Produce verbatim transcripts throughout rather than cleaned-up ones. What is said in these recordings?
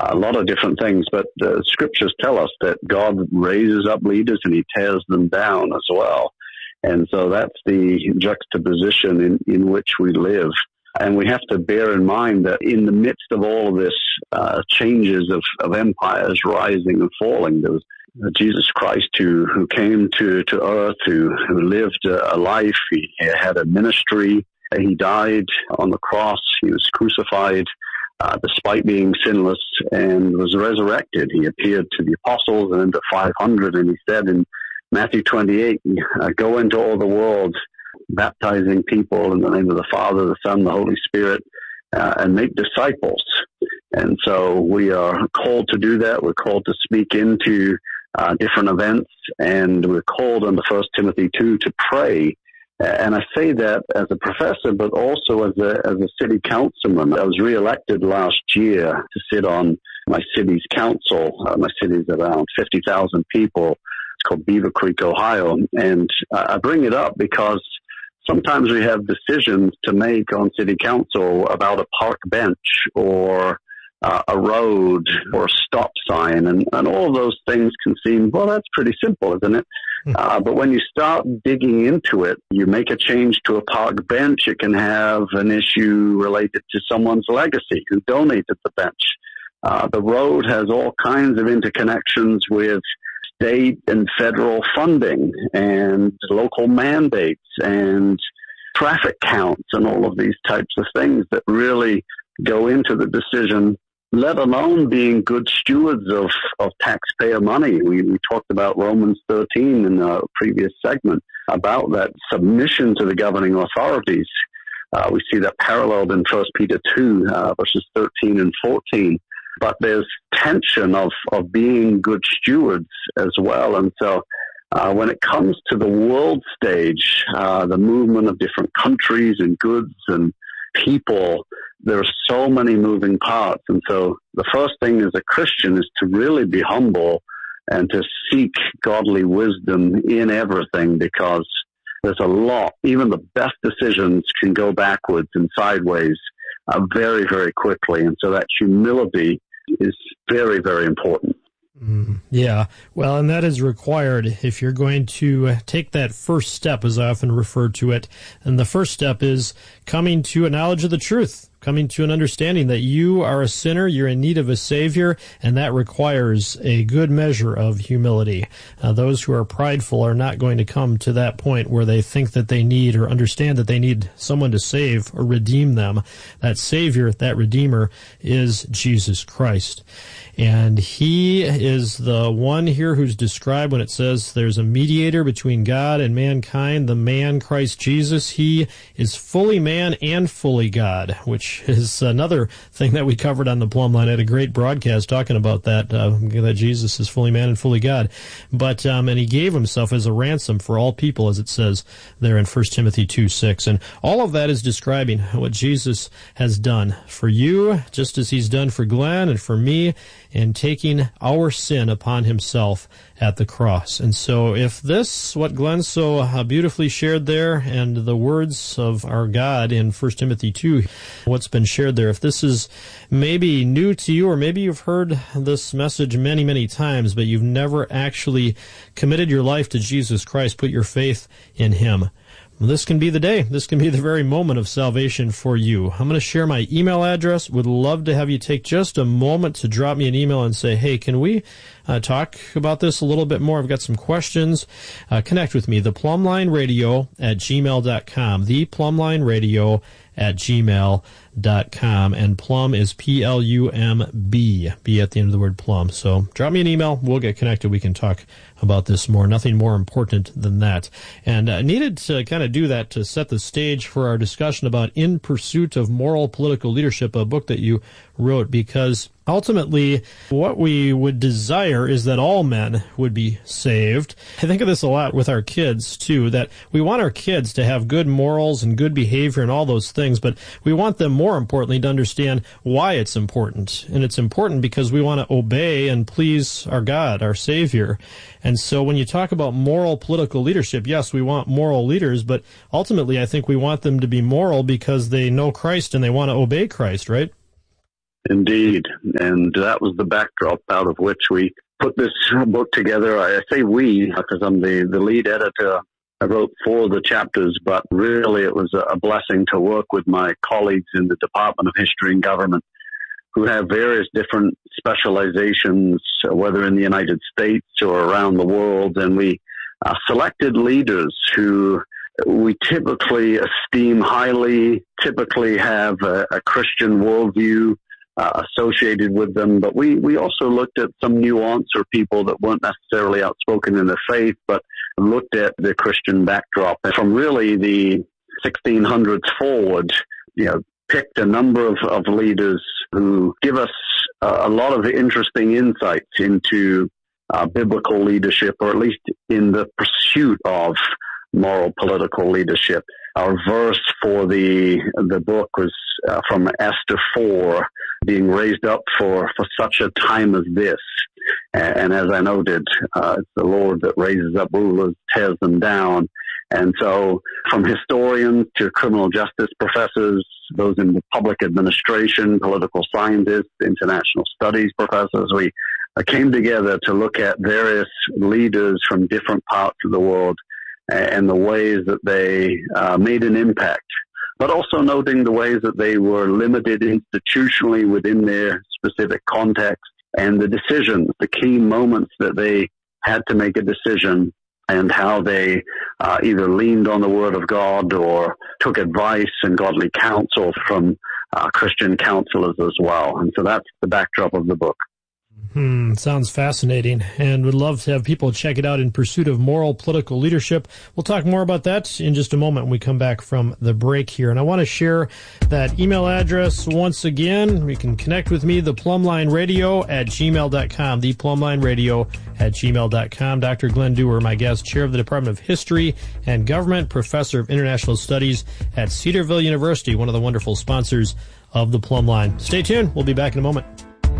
a lot of different things, but the scriptures tell us that God raises up leaders and he tears them down as well. And so that's the juxtaposition in, in which we live. And we have to bear in mind that in the midst of all of this uh, changes of, of empires rising and falling, there was Jesus Christ who, who came to, to earth, who, who lived a, a life. He had a ministry. He died on the cross. He was crucified uh, despite being sinless and was resurrected. He appeared to the apostles and to five hundred, and he said in Matthew twenty-eight, uh, go into all the world, baptizing people in the name of the Father, the Son, the Holy Spirit, uh, and make disciples. And so we are called to do that. We're called to speak into uh, different events, and we're called under First Timothy two to pray. And I say that as a professor, but also as a as a city councilman. I was reelected last year to sit on my city's council. Uh, my city's around fifty thousand people. It's called Beaver Creek, Ohio. And uh, I bring it up because sometimes we have decisions to make on city council about a park bench or uh, a road or a stop sign. And, and all of those things can seem, well, that's pretty simple, isn't it? Uh, but when you start digging into it, you make a change to a park bench, it can have an issue related to someone's legacy who donated the bench. Uh, the road has all kinds of interconnections with state and federal funding and local mandates and traffic counts and all of these types of things that really go into the decision, let alone being good stewards of, of taxpayer money. We, we talked about Romans thirteen in a previous segment about that submission to the governing authorities. Uh, we see that paralleled in First Peter two, uh, verses thirteen and fourteen. But there's tension of, of being good stewards as well. And so uh, when it comes to the world stage, uh, the movement of different countries and goods and people, there are so many moving parts. And so the first thing as a Christian is to really be humble and to seek godly wisdom in everything, because there's a lot, even the best decisions can go backwards and sideways uh, very, very quickly. And so that humility is very, very important. Mm, yeah, well, and that is required if you're going to take that first step, as I often refer to it. And the first step is coming to a knowledge of the truth, coming to an understanding that you are a sinner, you're in need of a Savior, and that requires a good measure of humility. Uh, those who are prideful are not going to come to that point where they think that they need or understand that they need someone to save or redeem them. That Savior, that Redeemer, is Jesus Christ. And he is the one here who's described when it says there's a mediator between God and mankind, the man Christ Jesus. He is fully man and fully God, which is another thing that we covered on the Plumb Line. I had a great broadcast talking about that, uh, that Jesus is fully man and fully God. But, um, and he gave himself as a ransom for all people, as it says there in First Timothy two six. And all of that is describing what Jesus has done for you, just as he's done for Glenn and for me, in taking our sin upon himself at the cross. And so if this, what Glenn so uh, beautifully shared there, and the words of our God in First Timothy two, what's been shared there, if this is maybe new to you, or maybe you've heard this message many, many times, but you've never actually committed your life to Jesus Christ, put your faith in him, this can be the day. This can be the very moment of salvation for you. I'm going to share my email address. Would love to have you take just a moment to drop me an email and say, hey, can we uh, talk about this a little bit more? I've got some questions. Uh, connect with me, theplumblineradio at gmail dot com, theplumblineradio at gmail dot com. And plum is P L U M B, B at the end of the word plum. So drop me an email. We'll get connected. We can talk about this more. Nothing more important than that. And I needed to kind of do that to set the stage for our discussion about In Pursuit of Moral Political Leadership, a book that you wrote, because ultimately what we would desire is that all men would be saved. I think of this a lot with our kids, too, that we want our kids to have good morals and good behavior and all those things, but we want them, more importantly, to understand why it's important. And it's important because we want to obey and please our God, our Savior. And so when you talk about moral political leadership, yes, we want moral leaders, but ultimately I think we want them to be moral because they know Christ and they want to obey Christ, right? Indeed. And that was the backdrop out of which we put this book together. I say we because I'm the, the lead editor. I wrote four of the chapters, but really it was a blessing to work with my colleagues in the Department of History and Government who have various different specializations, whether in the United States or around the world. And we uh, selected leaders who we typically esteem highly, typically have a, a Christian worldview uh, associated with them. But we, we also looked at some nuance or people that weren't necessarily outspoken in their faith, but looked at the Christian backdrop. And from really the sixteen hundreds forward, you know, picked a number of, of leaders who give us uh, a lot of interesting insights into uh, biblical leadership, or at least in the pursuit of moral political leadership. Our verse for the the book was uh, from Esther four, being raised up for, for such a time as this. And, and as I noted, uh, it's the Lord that raises up rulers, tears them down. And so from historians to criminal justice professors, those in the public administration, political scientists, international studies professors, we uh, came together to look at various leaders from different parts of the world and the ways that they uh, made an impact, but also noting the ways that they were limited institutionally within their specific context, and the decisions, the key moments that they had to make a decision, and how they uh, either leaned on the Word of God or took advice and godly counsel from uh, Christian counselors as well. And so that's the backdrop of the book. Hmm, sounds fascinating, and would love to have people check it out, In Pursuit of Moral Political Leadership. We'll talk more about that in just a moment when we come back from the break here. And I want to share that email address once again. You can connect with me, the Plumline Radio at gmail dot com, the Plumline Radio at gmail dot com. Doctor Glenn Dewar, my guest, chair of the Department of History and Government, professor of International Studies at Cedarville University, one of the wonderful sponsors of the Plumline. Stay tuned. We'll be back in a moment.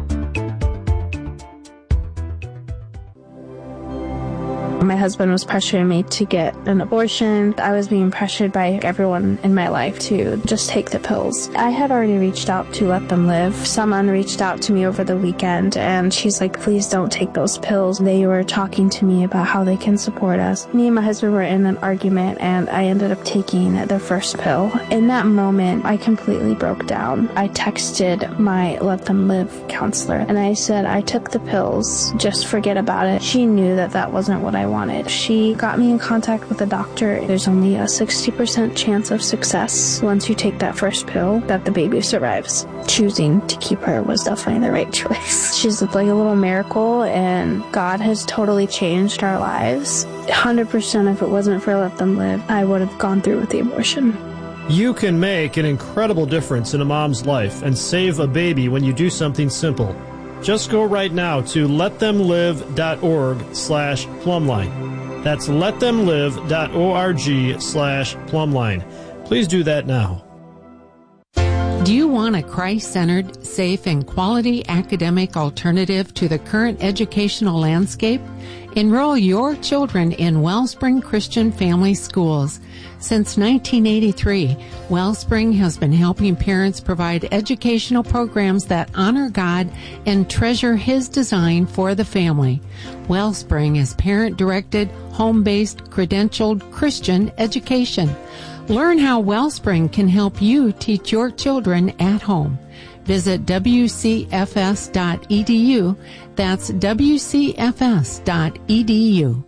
My husband was pressuring me to get an abortion. I was being pressured by everyone in my life to just take the pills. I had already reached out to Let Them Live. Someone reached out to me over the weekend, and she's like, please don't take those pills. They were talking to me about how they can support us. Me and my husband were in an argument, and I ended up taking the first pill. In that moment, I completely broke down. I texted my Let Them Live counselor, and I said, I took the pills. Just forget about it. She knew that that wasn't what I wanted. She got me in contact with a doctor. There's only a sixty percent chance of success once you take that first pill that the baby survives. Choosing to keep her was definitely the right choice. She's like a little miracle, and God has totally changed our lives. one hundred percent if it wasn't for Let Them Live, I would have gone through with the abortion. You can make an incredible difference in a mom's life and save a baby when you do something simple. Just go right now to letthemlive.org slash plumline. That's letthemlive.org slash plumline. Please do that now. Do you want a Christ-centered, safe, and quality academic alternative to the current educational landscape? Enroll your children in Wellspring Christian Family Schools. Since nineteen eighty-three, Wellspring has been helping parents provide educational programs that honor God and treasure His design for the family. Wellspring is parent-directed, home-based, credentialed Christian education. Learn how Wellspring can help you teach your children at home. Visit w c f s dot e d u. That's w c f s dot e d u.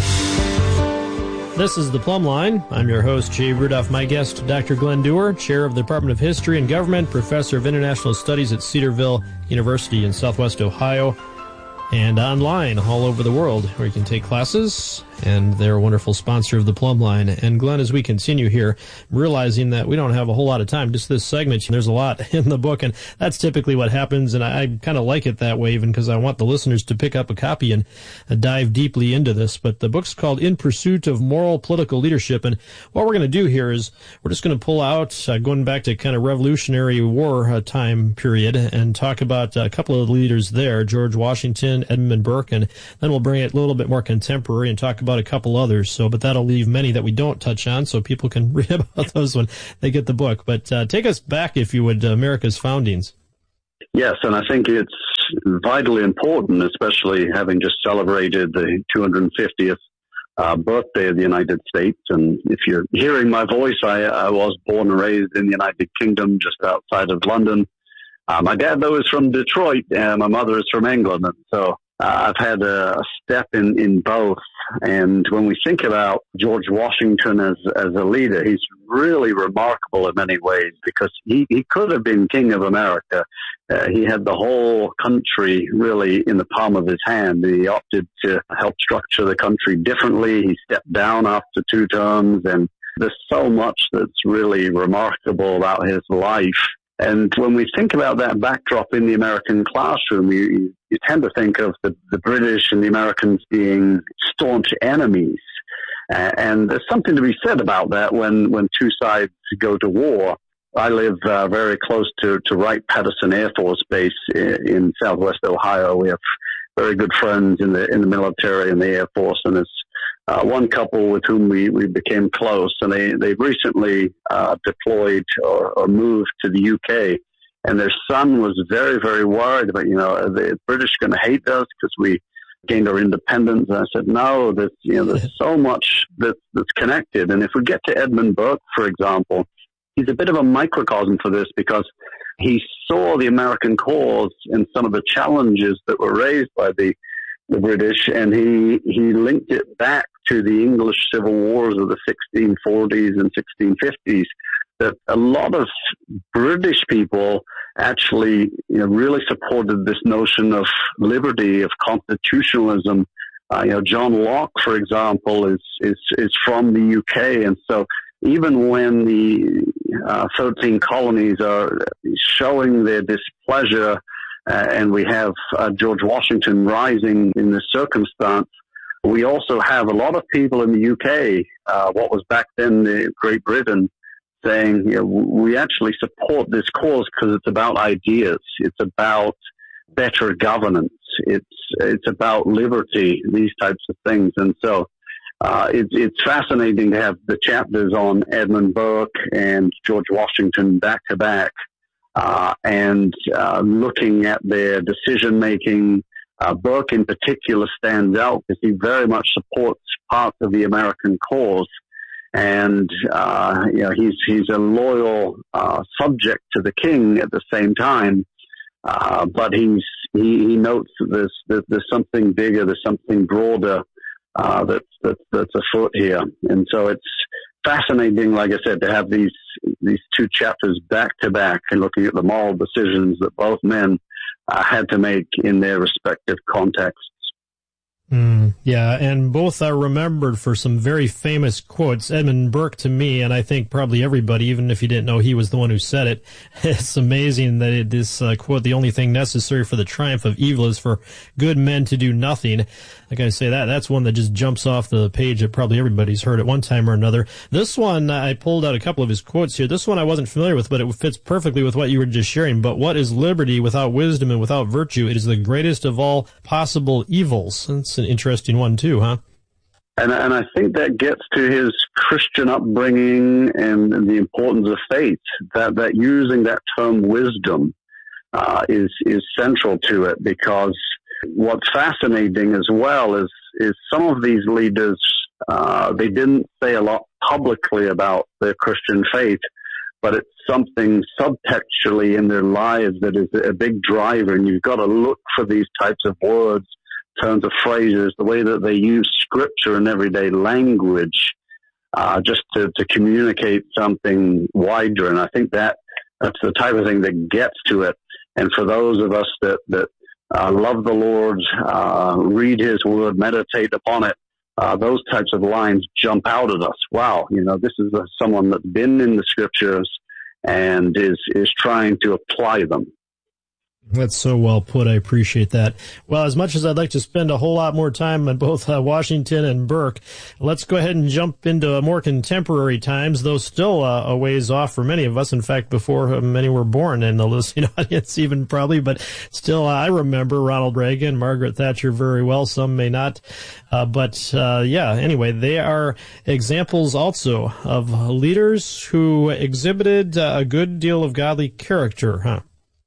This is the Plumline. I'm your host, Jay Rudolph. My guest, Doctor Glenn Dewar, chair of the Department of History and Government, professor of International Studies at Cedarville University in Southwest Ohio, and online all over the world where you can take classes, and they're a wonderful sponsor of the Plumline. And Glenn, as we continue here, realizing that we don't have a whole lot of time, just this segment, there's a lot in the book, and that's typically what happens, and I, I kind of like it that way, even because I want the listeners to pick up a copy and uh, dive deeply into this. But the book's called In Pursuit of Moral Political Leadership, and what we're going to do here is we're just going to pull out, uh, going back to kind of Revolutionary War uh, time period, and talk about a couple of leaders there, George Washington, Edmund Burke, and then we'll bring it a little bit more contemporary and talk about a couple others. So, but that'll leave many that we don't touch on, so people can read about those when they get the book. But uh, take us back, if you would, to America's foundings. Yes, and I think it's vitally important, especially having just celebrated the two hundred fiftieth uh, birthday of the United States. And if you're hearing my voice, I, I was born and raised in the United Kingdom, just outside of London. Uh, my dad, though, is from Detroit, and my mother is from England. And so uh, I've had a, a step in, in both. And when we think about George Washington as, as a leader, he's really remarkable in many ways because he, he could have been king of America. Uh, he had the whole country really in the palm of his hand. He opted to help structure the country differently. He stepped down after two terms, and there's so much that's really remarkable about his life. And when we think about that backdrop in the American classroom, you, you tend to think of the, the British and the Americans being staunch enemies. Uh, and there's something to be said about that when, when two sides go to war. I live uh, very close to, to Wright-Patterson Air Force Base in, in southwest Ohio. We have very good friends in the in the military and the Air Force, and it's uh, one couple with whom we, we became close, and they, they recently uh, deployed or, or moved to the U K, and their son was very, very worried about, you know, are the British going to hate us because we gained our independence? And I said, no, there's, you know, there's so much that's, that's connected. And if we get to Edmund Burke, for example, he's a bit of a microcosm for this because he saw the American cause and some of the challenges that were raised by the, the British, and he, he linked it back to the English civil wars of the sixteen forties and sixteen fifties, that a lot of British people actually, you know, really supported this notion of liberty, of constitutionalism. Uh, you know, John Locke, for example, is, is, is from the U K. And so even when the uh, thirteen colonies are showing their displeasure, uh, and we have uh, George Washington rising in this circumstance, we also have a lot of people in the U K, uh, what was back then the Great Britain, saying, you know, we actually support this cause because it's about ideas. It's about better governance. It's, it's about liberty, these types of things. And so, uh, it's, it's fascinating to have the chapters on Edmund Burke and George Washington back to back, uh, and, uh, looking at their decision making. Uh, Burke in particular stands out because he very much supports parts of the American cause. And, uh, you know, he's, he's a loyal, uh, subject to the king at the same time. Uh, but he's, he, he notes that there's, that there's something bigger, there's something broader, uh, that's, that's, that's afoot here. And so it's fascinating, like I said, to have these, these two chapters back to back and looking at the moral decisions that both men uh, had to make in their respective contexts. Mm, yeah, and both are remembered for some very famous quotes. Edmund Burke, to me, and I think probably everybody, even if you didn't know he was the one who said it, it's amazing that it, this uh, quote, the only thing necessary for the triumph of evil is for good men to do nothing. Like I say, that that's one that just jumps off the page that probably everybody's heard at one time or another. This one, I pulled out a couple of his quotes here. This one I wasn't familiar with, but it fits perfectly with what you were just sharing. But what is liberty without wisdom and without virtue? It is the greatest of all possible evils. That's an interesting one too, huh? And, and I think that gets to his Christian upbringing and, and the importance of faith, that, that using that term wisdom uh, is, is central to it, because what's fascinating as well is, is some of these leaders, uh, they didn't say a lot publicly about their Christian faith, but it's something subtextually in their lives that is a big driver. And you've got to look for these types of words, turns of phrases, the way that they use scripture in everyday language, uh, just to, to communicate something wider. And I think that that's the type of thing that gets to it. And for those of us that, that uh, love the Lord, uh, read his word, meditate upon it, uh, those types of lines jump out at us. Wow, you know, this is a, someone that's been in the scriptures and is, is trying to apply them. That's so well put. I appreciate that. Well, as much as I'd like to spend a whole lot more time on both uh, Washington and Burke, let's go ahead and jump into more contemporary times, though still uh, a ways off for many of us. In fact, before uh, many were born in the listening audience even probably, but still uh, I remember Ronald Reagan, Margaret Thatcher very well. Some may not. Uh, but uh, yeah, anyway, they are examples also of leaders who exhibited uh, a good deal of godly character, huh?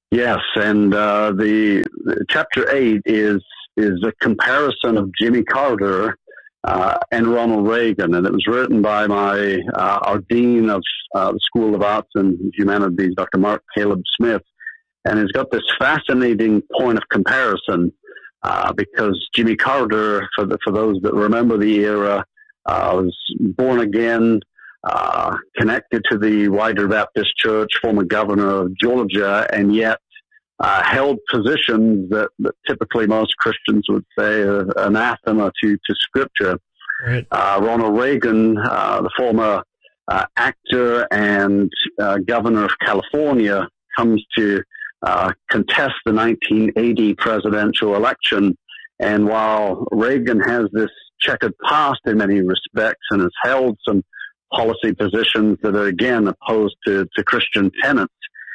Yes, and uh, the, the chapter eight is is a comparison of Jimmy Carter uh, and Ronald Reagan, and it was written by my uh, our dean of uh, the School of Arts and Humanities, Doctor Mark Caleb Smith, and it's got this fascinating point of comparison uh, because Jimmy Carter, for the, for those that remember the era, uh, was born again. Uh, connected to the wider Baptist Church, former governor of Georgia, and yet uh, held positions that, that typically most Christians would say are anathema to, to Scripture. Right. Uh, Ronald Reagan, uh, the former uh, actor and uh, governor of California, comes to uh, contest the nineteen eighty presidential election. And while Reagan has this checkered past in many respects and has held some policy positions that are, again, opposed to, to Christian tenets,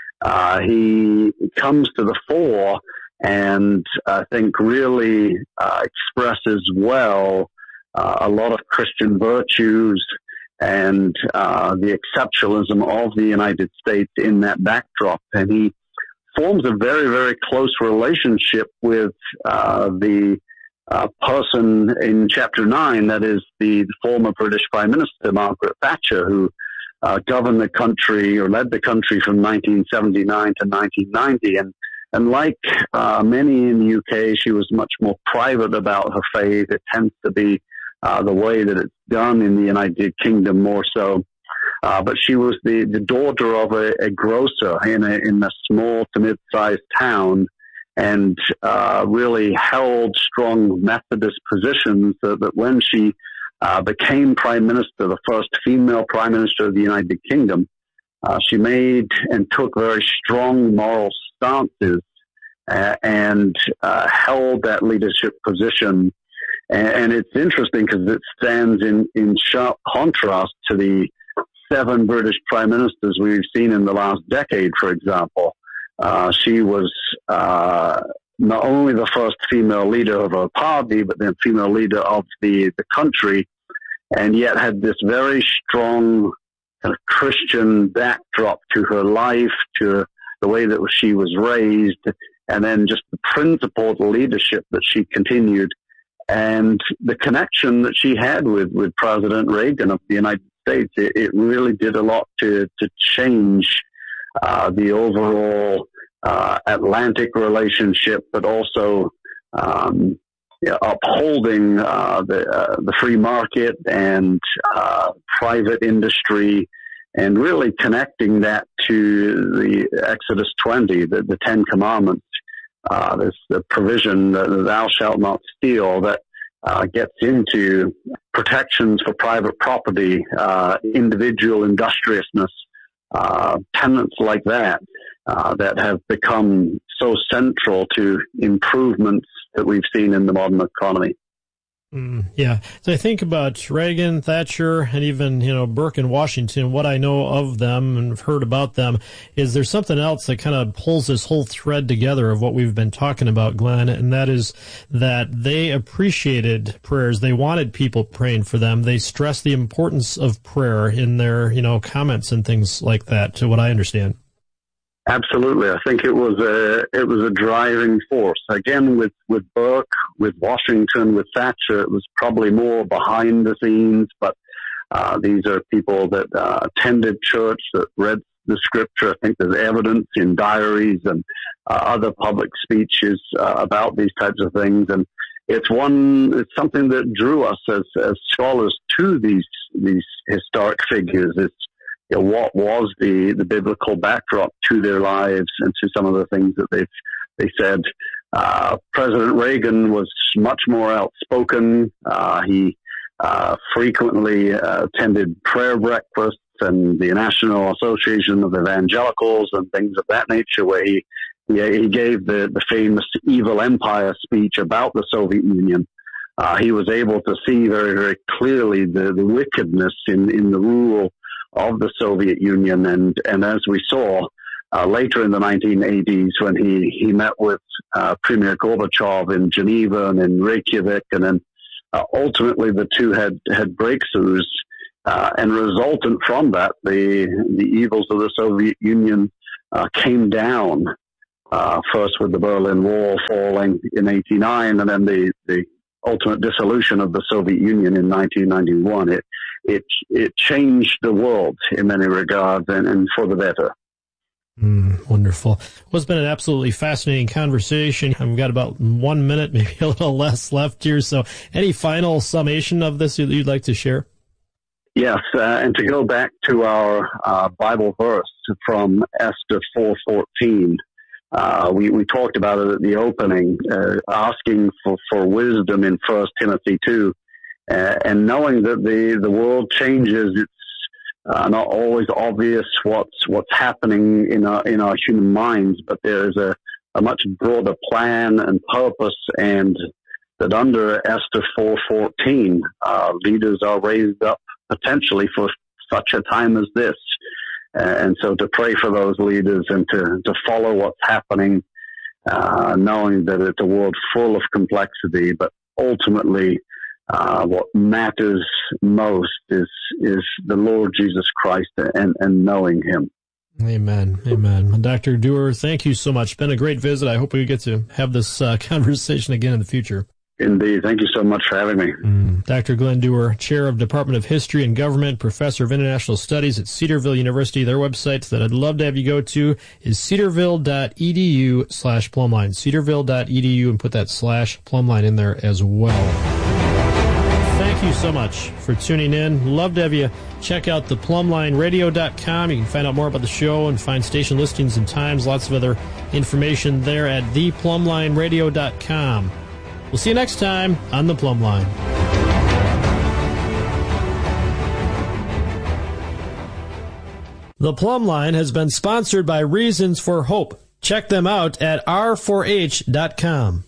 uh, he comes to the fore and I think really uh, expresses well uh, a lot of Christian virtues and uh, the exceptionalism of the United States in that backdrop. And he forms a very, very close relationship with uh, the Uh, person in chapter nine, that is the, the former British Prime Minister, Margaret Thatcher, who uh, governed the country or led the country from nineteen seventy-nine to nineteen ninety. And, and like uh, many in the U K, she was much more private about her faith. It tends to be uh, the way that it's done in the United Kingdom more so. Uh, but she was the, the daughter of a, a grocer in a, in a small to mid-sized town, and uh, really held strong Methodist positions so that when she uh, became prime minister, the first female prime minister of the United Kingdom, uh, she made and took very strong moral stances uh, and uh, held that leadership position. And, and it's interesting because it stands in, in sharp contrast to the seven British prime ministers we've seen in the last decade, for example. Uh, she was uh, not only the first female leader of her party, but the female leader of the, the country, and yet had this very strong kind of Christian backdrop to her life, to the way that she was raised, and then just the principled leadership that she continued, and the connection that she had with, with President Reagan of the United States. It, it really did a lot to, to change Uh, the overall uh, Atlantic relationship, but also um, you know, upholding uh, the uh, the free market and uh, private industry, and really connecting that to the Exodus twenty, the, the Ten Commandments. Uh, there's the provision that thou shalt not steal that uh, gets into protections for private property, uh, individual industriousness. Uh, tenets like that uh, that have become so central to improvements that we've seen in the modern economy. Mm, yeah. So I think about Reagan, Thatcher, and even, you know, Burke and Washington. What I know of them and have heard about them is there's something else that kind of pulls this whole thread together of what we've been talking about, Glenn, and that is that they appreciated prayers. They wanted people praying for them. They stressed the importance of prayer in their, you know, comments and things like that, to what I understand. Absolutely. I think it was a it was a driving force. Again, with, with Burke, with Washington, with Thatcher, it was probably more behind the scenes, but uh, these are people that uh, attended church, that read the Scripture. I think there's evidence in diaries and uh, other public speeches uh, about these types of things. And it's one it's something that drew us as, as scholars to these these historic figures. It's You know, what was the, the biblical backdrop to their lives and to some of the things that they they said. Uh, President Reagan was much more outspoken. Uh, he uh, frequently uh, attended prayer breakfasts and the National Association of Evangelicals and things of that nature, where he he, he gave the, the famous Evil Empire speech about the Soviet Union. Uh, he was able to see very, very clearly the, the wickedness in, in the rule of the Soviet Union. And, and as we saw uh, later in the nineteen eighties, when he, he met with uh, Premier Gorbachev in Geneva and in Reykjavik, and then uh, ultimately the two had, had breakthroughs. Uh, and resultant from that, the, the evils of the Soviet Union uh, came down uh, first with the Berlin Wall falling in eighty-nine, and then the, the ultimate dissolution of the Soviet Union in nineteen ninety-one. It it it changed the world in many regards, and, and for the better. Mm, wonderful. Well, it's been an absolutely fascinating conversation. I've got about one minute, maybe a little less left here. So any final summation of this that you'd like to share? Yes, uh, and to go back to our uh, Bible verse from Esther four fourteen, uh, we, we talked about it at the opening, uh, asking for, for wisdom in First Timothy two, uh, and knowing that the, the world changes. It's uh, not always obvious what's what's happening in our in our human minds, but there is a, a much broader plan and purpose, and that under Esther four fourteen, uh, leaders are raised up potentially for such a time as this. Uh, and so to pray for those leaders and to, to follow what's happening, uh, knowing that it's a world full of complexity, but ultimately uh, what matters most is is the Lord Jesus Christ and, and knowing him. Amen. Amen. Doctor Dewar, thank you so much. It's been a great visit. I hope we get to have this uh, conversation again in the future. Indeed. Thank you so much for having me. Mm. Doctor Glenn Dewar, Chair of Department of History and Government, Professor of International Studies at Cedarville University. Their website that I'd love to have you go to is cedarville.edu slash plumline. Cedarville.edu, and put that slash plumline in there as well. Thank you so much for tuning in. Love to have you check out the plumline radio dot com. You can find out more about the show and find station listings and times. Lots of other information there at the plumline radio dot com. We'll see you next time on The Plumb Line. The Plumb Line has been sponsored by Reasons for Hope. Check them out at r four h dot com.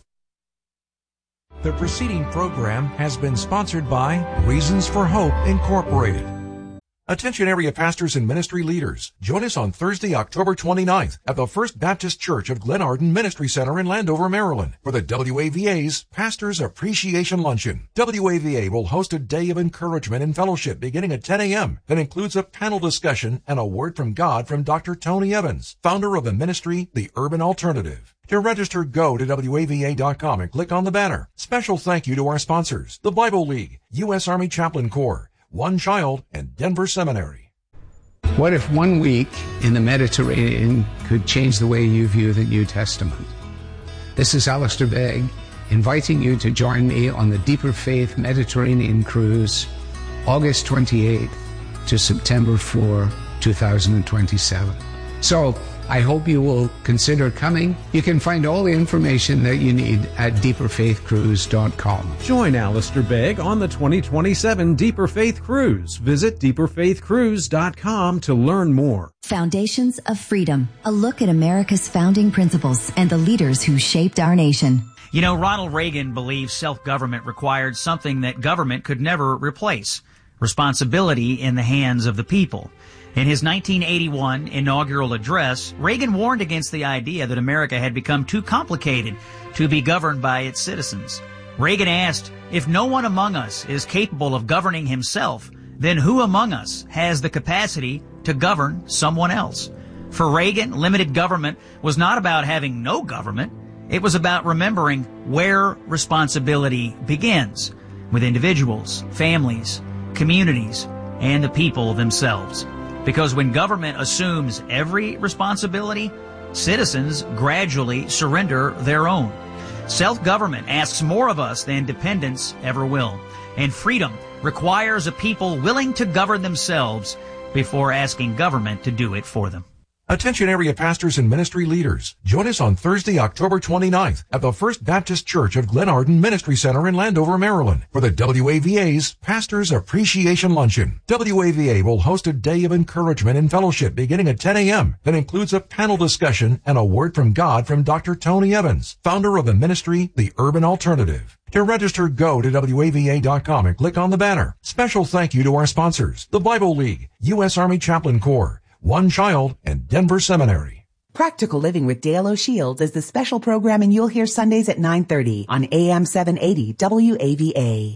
The preceding program has been sponsored by Reasons for Hope, Incorporated. Attention area pastors and ministry leaders. Join us on Thursday, October twenty-ninth at the First Baptist Church of Glenarden Ministry Center in Landover, Maryland for the W A V A's Pastors Appreciation Luncheon. W A V A will host a day of encouragement and fellowship beginning at ten a.m. that includes a panel discussion and a word from God from Doctor Tony Evans, founder of the ministry, The Urban Alternative. To register, go to W A V A dot com and click on the banner. Special thank you to our sponsors, the Bible League, U S Army Chaplain Corps, One Child, and Denver Seminary. What if one week in the Mediterranean could change the way you view the New Testament? This is Alistair Begg, inviting you to join me on the Deeper Faith Mediterranean Cruise, August twenty-eighth to September fourth, two thousand twenty-seven. So, I hope you will consider coming. You can find all the information that you need at deeper faith cruise dot com. Join Alistair Begg on the twenty twenty-seven Deeper Faith Cruise. Visit deeper faith cruise dot com to learn more. Foundations of Freedom, a look at America's founding principles and the leaders who shaped our nation. You know, Ronald Reagan believed self-government required something that government could never replace: responsibility in the hands of the people. In his nineteen eighty-one inaugural address, Reagan warned against the idea that America had become too complicated to be governed by its citizens. Reagan asked, if no one among us is capable of governing himself, then who among us has the capacity to govern someone else? For Reagan, limited government was not about having no government. It was about remembering where responsibility begins, with individuals, families, communities, and the people themselves. Because when government assumes every responsibility, citizens gradually surrender their own. Self-government asks more of us than dependence ever will. And freedom requires a people willing to govern themselves before asking government to do it for them. Attention area pastors and ministry leaders. Join us on Thursday, October twenty-ninth at the First Baptist Church of Glenarden Ministry Center in Landover, Maryland for the W A V A's Pastors Appreciation Luncheon. W A V A will host a day of encouragement and fellowship beginning at ten a.m. that includes a panel discussion and a word from God from Doctor Tony Evans, founder of the ministry, The Urban Alternative. To register, go to W A V A dot com and click on the banner. Special thank you to our sponsors, the Bible League, U S Army Chaplain Corps, One Child, and Denver Seminary. Practical Living with Dale O'Shields is the special programming you'll hear Sundays at nine thirty on A M seven eighty W A V A.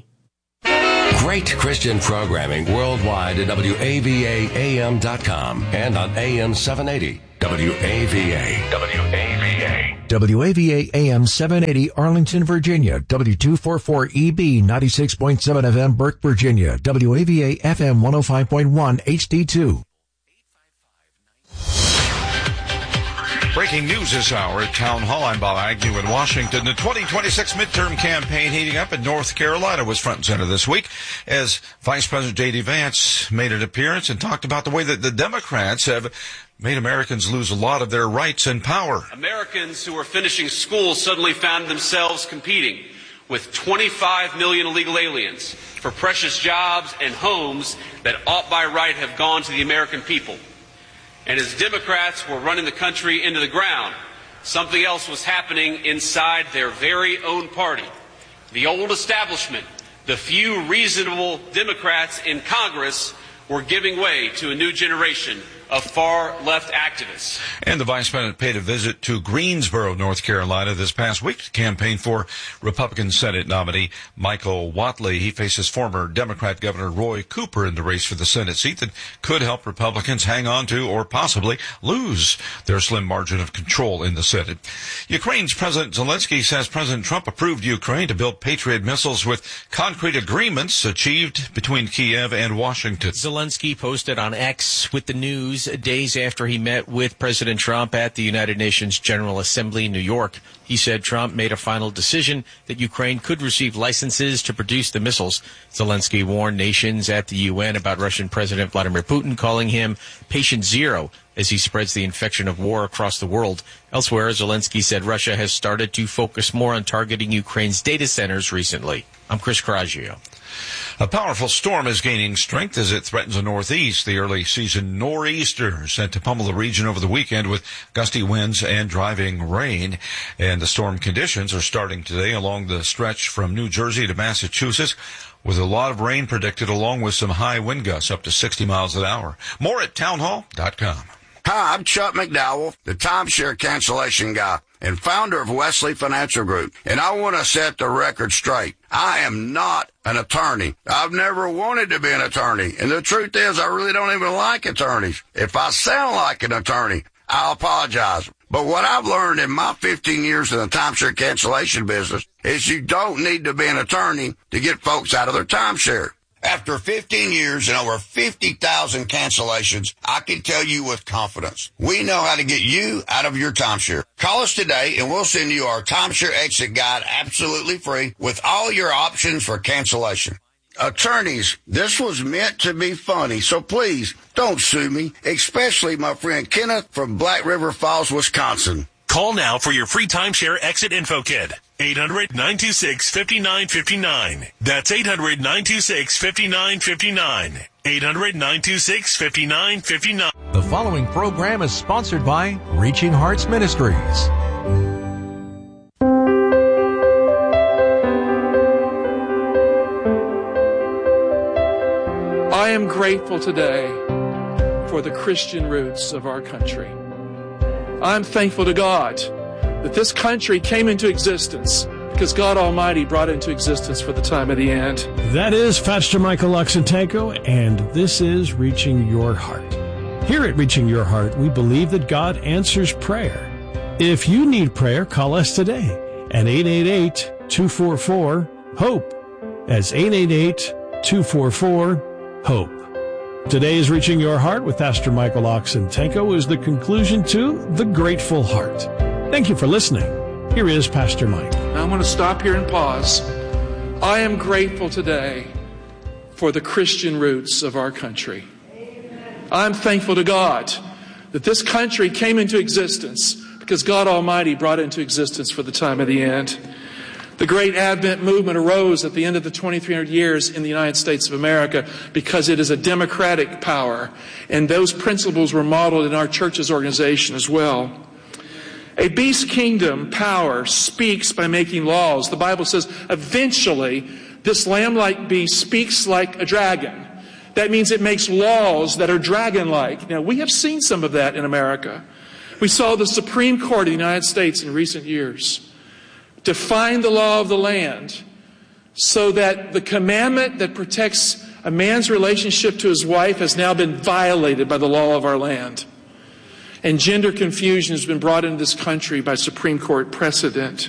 Great Christian programming worldwide at W A V A A M dot com and on A M seven eighty W A V A. W A V A. W A V A A M seven eighty Arlington, Virginia. W two forty-four E B ninety-six point seven F M Burke, Virginia. W A V A F M one oh five point one H D two. Breaking news this hour at Town Hall. I'm Bob Agnew in Washington. The twenty twenty-six midterm campaign heating up in North Carolina was front and center this week as Vice President J D. Vance made an appearance and talked about the way that the Democrats have made Americans lose a lot of their rights and power. Americans who were finishing school suddenly found themselves competing with twenty-five million illegal aliens for precious jobs and homes that ought by right have gone to the American people. And as Democrats were running the country into the ground, something else was happening inside their very own party. The old establishment, the few reasonable Democrats in Congress, were giving way to a new generation of far-left activists. And the Vice President paid a visit to Greensboro, North Carolina this past week to campaign for Republican Senate nominee Michael Whatley. He faces former Democrat Governor Roy Cooper in the race for the Senate seat that could help Republicans hang on to or possibly lose their slim margin of control in the Senate. Ukraine's President Zelensky says President Trump approved Ukraine to build Patriot missiles with concrete agreements achieved between Kiev and Washington. Zelensky posted on X with the news days after he met with President Trump at the United Nations General Assembly in New York. He said Trump made a final decision that Ukraine could receive licenses to produce the missiles. Zelensky warned nations at the U N about Russian President Vladimir Putin, calling him patient zero as he spreads the infection of war across the world. Elsewhere, Zelensky said Russia has started to focus more on targeting Ukraine's data centers recently. I'm Chris Coraggio. A powerful storm is gaining strength as it threatens the Northeast. The early season nor'easter sent to pummel the region over the weekend with gusty winds and driving rain. And the storm conditions are starting today along the stretch from New Jersey to Massachusetts, with a lot of rain predicted along with some high wind gusts up to sixty miles an hour. More at townhall dot com. Hi, I'm Chuck McDowell, the timeshare cancellation guy and founder of Wesley Financial Group, and I want to set the record straight. I am not an attorney. I've never wanted to be an attorney, and the truth is I really don't even like attorneys. If I sound like an attorney, I'll apologize. But what I've learned in my fifteen years in the timeshare cancellation business is you don't need to be an attorney to get folks out of their timeshare. After fifteen years and over fifty thousand cancellations, I can tell you with confidence, we know how to get you out of your timeshare. Call us today and we'll send you our timeshare exit guide absolutely free with all your options for cancellation. Attorneys, this was meant to be funny, so please don't sue me, especially my friend Kenneth from Black River Falls, Wisconsin. Call now for your free timeshare exit info kit. eight hundred, nine two six, five nine five nine. That's eight hundred, nine two six, five nine five nine. eight hundred, nine two six, five nine five nine. The following program is sponsored by Reaching Hearts Ministries. I am grateful today for the Christian roots of our country. I'm thankful to God that this country came into existence because God Almighty brought it into existence for the time of the end. That is Pastor Michael Oxentenko, and this is Reaching Your Heart. Here at Reaching Your Heart, we believe that God answers prayer. If you need prayer, call us today at eight eight eight, two four four, HOPE. That's eight eight eight, two four four, HOPE. Today's Reaching Your Heart with Pastor Michael Oxentenko is the conclusion to The Grateful Heart. Thank you for listening. Here is Pastor Mike. Now I'm going to stop here and pause. I am grateful today for the Christian roots of our country. I'm thankful to God that this country came into existence because God Almighty brought it into existence for the time of the end. The great Advent movement arose at the end of the twenty-three hundred years in the United States of America because it is a democratic power, and those principles were modeled in our church's organization as well. A beast kingdom power speaks by making laws. The Bible says eventually this lamb-like beast speaks like a dragon. That means it makes laws that are dragon-like. Now, we have seen some of that in America. We saw the Supreme Court of the United States in recent years define the law of the land so that the commandment that protects a man's relationship to his wife has now been violated by the law of our land. and gender confusion has been brought into this country by Supreme Court precedent.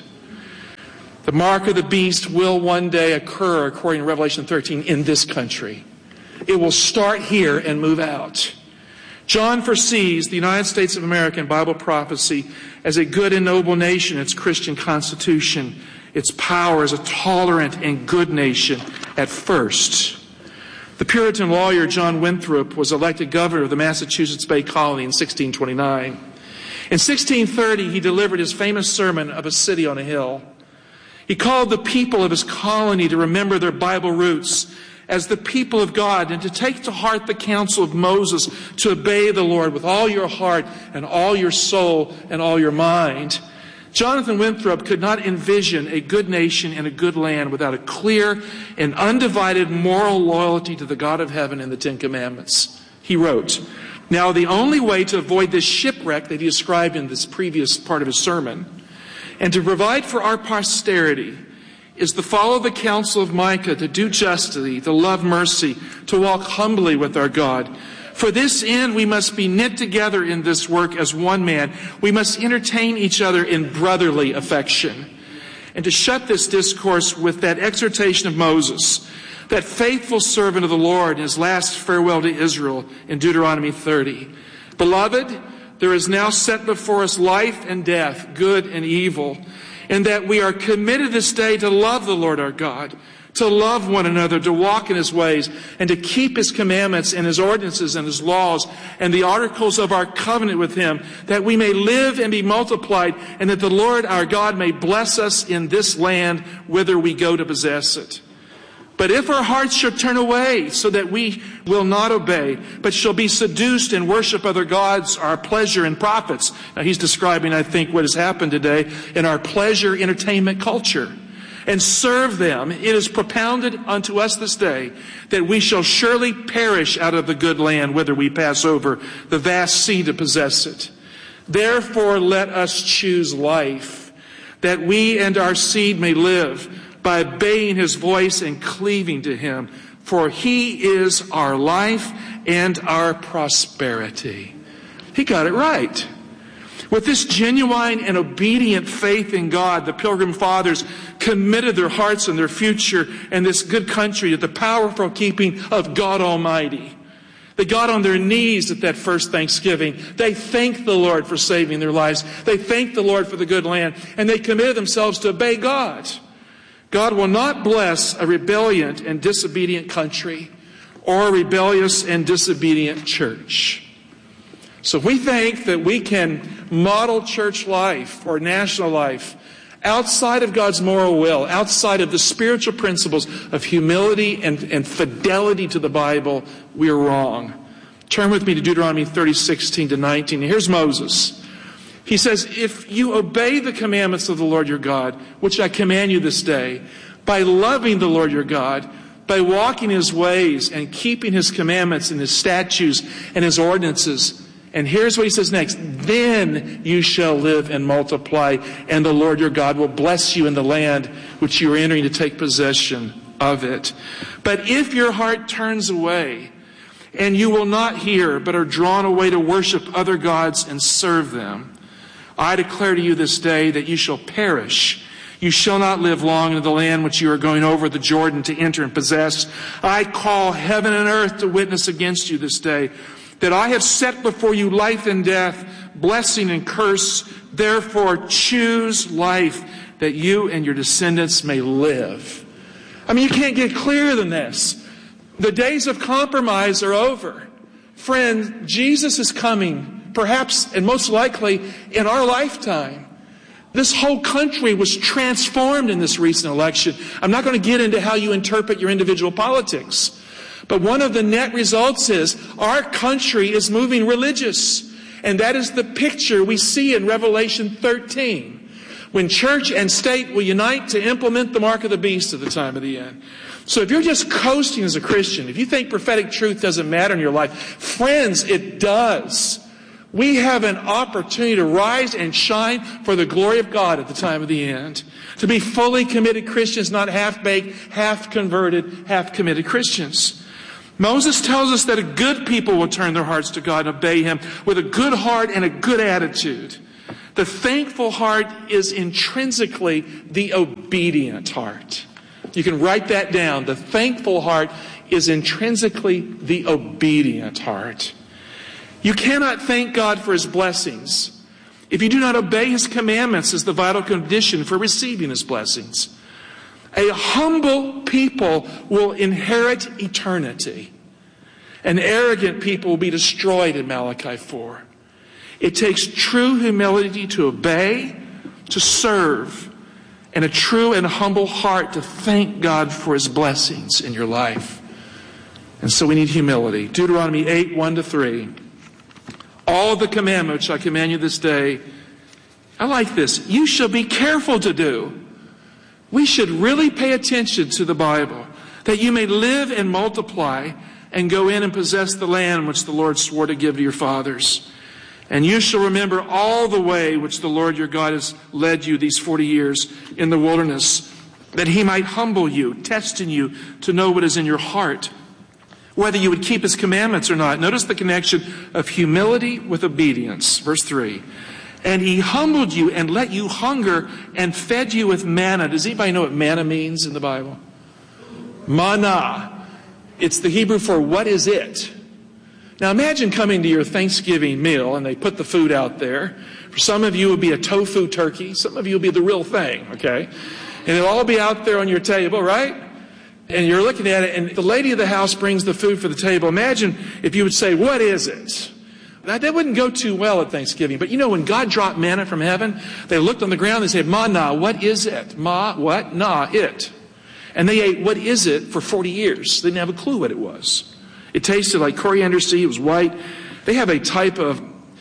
The mark of the beast will one day occur, according to Revelation thirteen, in this country. It will start here and move out. John foresees the United States of America in Bible prophecy as a good and noble nation, its Christian constitution, its power as a tolerant and good nation at first. The Puritan lawyer John Winthrop was elected governor of the Massachusetts Bay Colony in sixteen twenty-nine. In sixteen thirty, he delivered his famous sermon of a city on a hill. He called the people of his colony to remember their Bible roots as the people of God and to take to heart the counsel of Moses to obey the Lord with all your heart and all your soul and all your mind. Jonathan Winthrop could not envision a good nation and a good land without a clear and undivided moral loyalty to the God of heaven and the Ten Commandments. He wrote, "Now the only way to avoid this shipwreck that he described in this previous part of his sermon and to provide for our posterity is to follow the counsel of Micah, to do justly, to love mercy, to walk humbly with our God. For this end we must be knit together in this work as one man. We must entertain each other in brotherly affection." And to shut this discourse with that exhortation of Moses, that faithful servant of the Lord, in his last farewell to Israel in Deuteronomy thirty. "Beloved, there is now set before us life and death, good and evil, and that we are committed this day to love the Lord our God, to love one another, to walk in his ways, and to keep his commandments and his ordinances and his laws and the articles of our covenant with him, that we may live and be multiplied, and that the Lord our God may bless us in this land whither we go to possess it. But if our hearts shall turn away so that we will not obey, but shall be seduced and worship other gods, our pleasure and profits." Now he's describing, I think, what has happened today in our pleasure entertainment culture. "And serve them, it is propounded unto us this day that we shall surely perish out of the good land whither we pass over the vast sea to possess it. Therefore let us choose life, that we and our seed may live, by obeying his voice and cleaving to him. For he is our life and our prosperity." He got it right. With this genuine and obedient faith in God, the Pilgrim Fathers committed their hearts and their future and this good country to the powerful keeping of God Almighty. They got on their knees at that first Thanksgiving. They thanked the Lord for saving their lives. They thanked the Lord for the good land. And they committed themselves to obey God. God will not bless a rebellious and disobedient country or a rebellious and disobedient church. So if we think that we can model church life or national life outside of God's moral will, outside of the spiritual principles of humility and, and fidelity to the Bible, we are wrong. Turn with me to Deuteronomy thirty, sixteen to nineteen. Here's Moses. He says, "If you obey the commandments of the Lord your God, which I command you this day, by loving the Lord your God, by walking his ways and keeping his commandments and his statutes and his ordinances," and here's what he says next, "then you shall live and multiply, and the Lord your God will bless you in the land which you are entering to take possession of it. But if your heart turns away, and you will not hear, but are drawn away to worship other gods and serve them, I declare to you this day that you shall perish. You shall not live long in the land which you are going over the Jordan to enter and possess. I call heaven and earth to witness against you this day, that I have set before you life and death, blessing and curse. Therefore choose life, that you and your descendants may live." I mean, you can't get clearer than this. The days of compromise are over. Friend, Jesus is coming. Perhaps and most likely in our lifetime. This whole country was transformed in this recent election. I'm not going to get into how you interpret your individual politics. But one of the net results is our country is moving religious. And that is the picture we see in Revelation thirteen. When church and state will unite to implement the mark of the beast at the time of the end. So if you're just coasting as a Christian, if you think prophetic truth doesn't matter in your life, friends, it does. We have an opportunity to rise and shine for the glory of God at the time of the end. To be fully committed Christians, not half-baked, half-converted, half-committed Christians. Moses tells us that a good people will turn their hearts to God and obey Him with a good heart and a good attitude. The thankful heart is intrinsically the obedient heart. You can write that down. The thankful heart is intrinsically the obedient heart. You cannot thank God for His blessings if you do not obey His commandments as the vital condition for receiving His blessings. A humble people will inherit eternity. An arrogant people will be destroyed in Malachi four. It takes true humility to obey, to serve, and a true and humble heart to thank God for His blessings in your life. And so we need humility. Deuteronomy eight, one to three. All of the commandments I command you this day, I like this, you shall be careful to do. We should really pay attention to the Bible, that you may live and multiply and go in and possess the land which the Lord swore to give to your fathers. And you shall remember all the way which the Lord your God has led you these forty years in the wilderness, that He might humble you, testing you to know what is in your heart, whether you would keep His commandments or not. Notice the connection of humility with obedience. Verse three. And He humbled you and let you hunger and fed you with manna. Does anybody know what manna means in the Bible? Manna. It's the Hebrew for what is it? Now imagine coming to your Thanksgiving meal and they put the food out there. For some of you it would be a tofu turkey. Some of you will be the real thing, okay? And it'll all be out there on your table, right? And you're looking at it and the lady of the house brings the food for the table. Imagine if you would say, what is it? Now, that wouldn't go too well at Thanksgiving. But you know, when God dropped manna from heaven, they looked on the ground and they said, Ma-na, what is it? Ma, what? Na, it. And they ate, what is it, for forty years. They didn't have a clue what it was. It tasted like coriander seed. It was white. They have a type of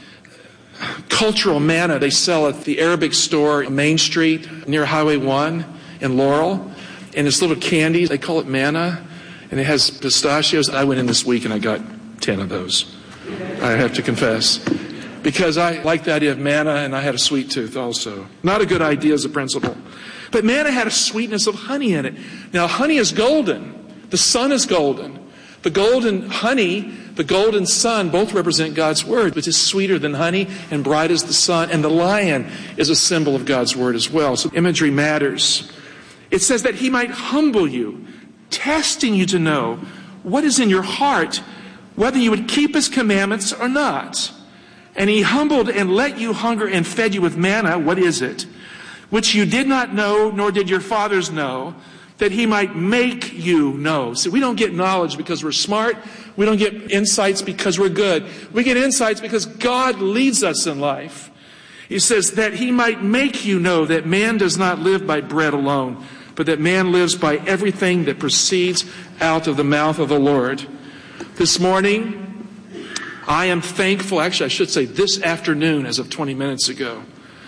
cultural manna they sell at the Arabic store on Main Street near Highway one in Laurel. And it's little candies. They call it manna. And it has pistachios. I went in this week and I got ten of those. I have to confess. Because I like the idea of manna and I had a sweet tooth also. Not a good idea as a principle. But manna had a sweetness of honey in it. Now honey is golden. The sun is golden. The golden honey, the golden sun, both represent God's word, which is sweeter than honey and bright as the sun. And the lion is a symbol of God's word as well. So imagery matters. It says that He might humble you, testing you to know what is in your heart, whether you would keep His commandments or not. And He humbled and let you hunger and fed you with manna. What is it? Which you did not know, nor did your fathers know, that He might make you know. See, we don't get knowledge because we're smart. We don't get insights because we're good. We get insights because God leads us in life. He says that He might make you know that man does not live by bread alone, but that man lives by everything that proceeds out of the mouth of the Lord. This morning, I am thankful, actually I should say this afternoon as of twenty minutes ago.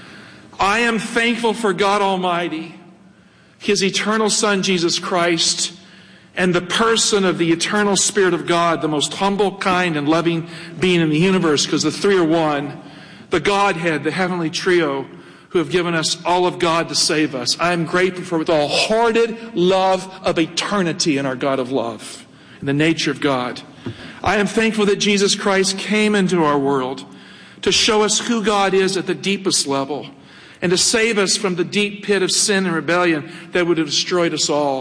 I am thankful for God Almighty, His eternal Son, Jesus Christ, and the person of the eternal Spirit of God, the most humble, kind, and loving being in the universe, because the three are one, the Godhead, the heavenly trio, who have given us all of God to save us. I am grateful for the wholehearted love of eternity in our God of love, in the nature of God. I am thankful that Jesus Christ came into our world to show us who God is at the deepest level, and to save us from the deep pit of sin and rebellion that would have destroyed us all.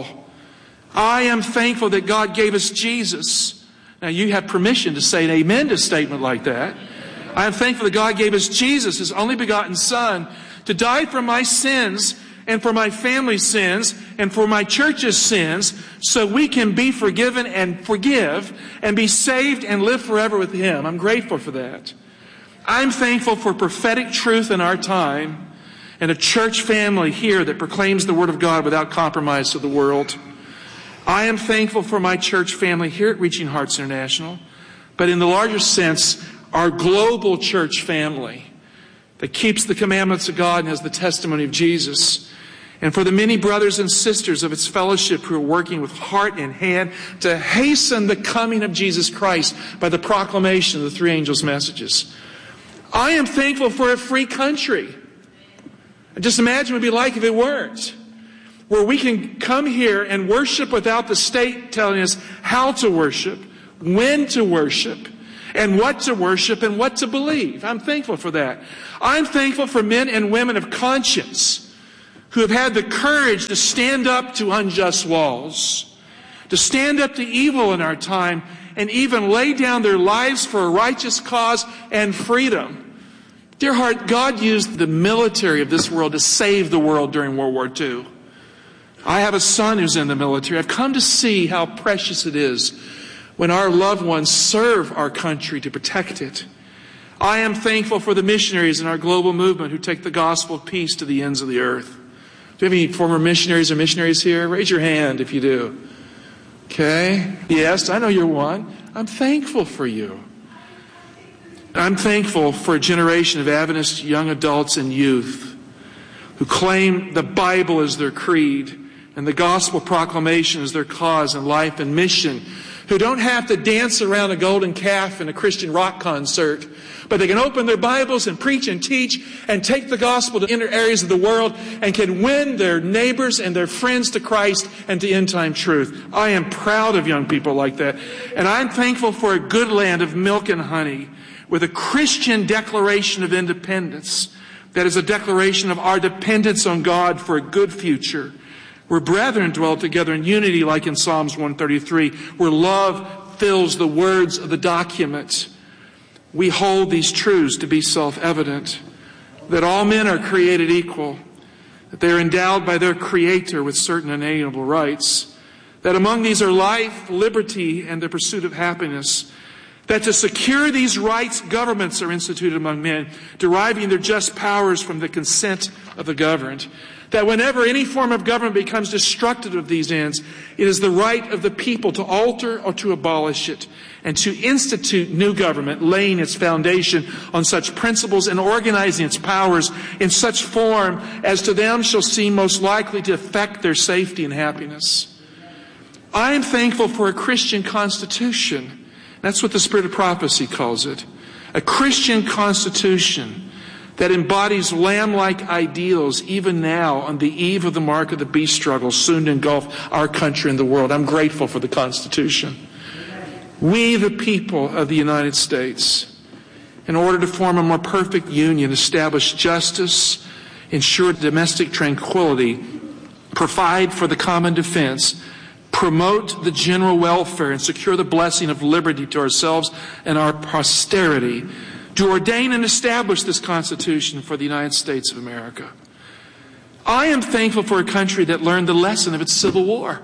I am thankful that God gave us Jesus. Now you have permission to say an amen to a statement like that. I am thankful that God gave us Jesus, His only begotten Son, to die for my sins and for my family's sins and for my church's sins, so we can be forgiven and forgive and be saved and live forever with Him. I'm grateful for that. I'm thankful for prophetic truth in our time, and a church family here that proclaims the Word of God without compromise to the world. I am thankful for my church family here at Reaching Hearts International, but in the larger sense, our global church family that keeps the commandments of God and has the testimony of Jesus. And for the many brothers and sisters of its fellowship who are working with heart and hand to hasten the coming of Jesus Christ by the proclamation of the three angels' messages. I am thankful for a free country. Just imagine what it would be like if it weren't. Where we can come here and worship without the state telling us how to worship, when to worship, and what to worship and what to believe. I'm thankful for that. I'm thankful for men and women of conscience who have had the courage to stand up to unjust laws, to stand up to evil in our time, and even lay down their lives for a righteous cause and freedom. Dear heart, God used the military of this world to save the world during World War Two. I have a son who's in the military. I've come to see how precious it is when our loved ones serve our country to protect it. I am thankful for the missionaries in our global movement who take the gospel of peace to the ends of the earth. Do you have any former missionaries or missionaries here? Raise your hand if you do. Okay? Yes, I know you're one. I'm thankful for you. I'm thankful for a generation of Adventist young adults and youth who claim the Bible as their creed and the gospel proclamation as their cause in life and mission, who don't have to dance around a golden calf in a Christian rock concert, but they can open their Bibles and preach and teach and take the gospel to inner areas of the world and can win their neighbors and their friends to Christ and to end-time truth. I am proud of young people like that. And I'm thankful for a good land of milk and honey with a Christian declaration of independence that is a declaration of our dependence on God for a good future, where brethren dwell together in unity like in Psalms one thirty-three, where love fills the words of the document. We hold these truths to be self-evident, that all men are created equal, that they are endowed by their Creator with certain inalienable rights, that among these are life, liberty, and the pursuit of happiness, that to secure these rights, governments are instituted among men, deriving their just powers from the consent of the governed. That whenever any form of government becomes destructive of these ends, it is the right of the people to alter or to abolish it, and to institute new government, laying its foundation on such principles and organizing its powers in such form as to them shall seem most likely to affect their safety and happiness. I am thankful for a Christian constitution. That's what the Spirit of Prophecy calls it. A Christian constitution that embodies lamb-like ideals even now on the eve of the mark of the beast struggle soon to engulf our country and the world. I'm grateful for the Constitution. We, the people of the United States, in order to form a more perfect union, establish justice, ensure domestic tranquility, provide for the common defense, promote the general welfare, and secure the blessing of liberty to ourselves and our posterity, to ordain and establish this Constitution for the United States of America. I am thankful for a country that learned the lesson of its Civil War.